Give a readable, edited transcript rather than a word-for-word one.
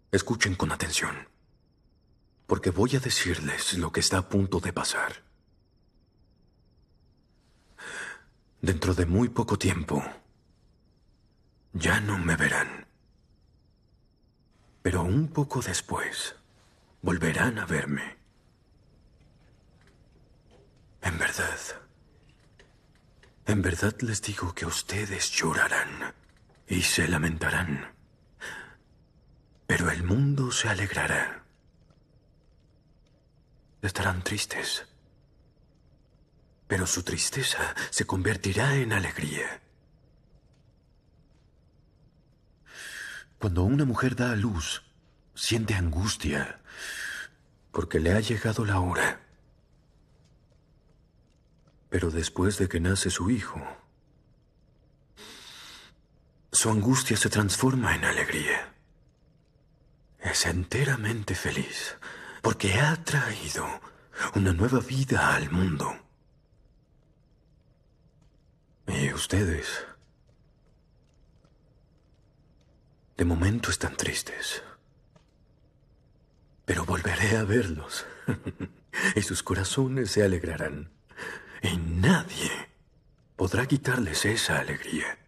Escuchen con atención, porque voy a decirles lo que está a punto de pasar. Dentro de muy poco tiempo, ya no me verán. Pero un poco después, volverán a verme. En verdad les digo que ustedes llorarán y se lamentarán. Pero el mundo se alegrará. Estarán tristes. Pero su tristeza se convertirá en alegría. Cuando una mujer da a luz, siente angustia porque le ha llegado la hora. Pero después de que nace su hijo, su angustia se transforma en alegría. Es enteramente feliz porque ha traído una nueva vida al mundo. Y ustedes, de momento están tristes. Pero volveré a verlos y sus corazones se alegrarán. Y nadie podrá quitarles esa alegría.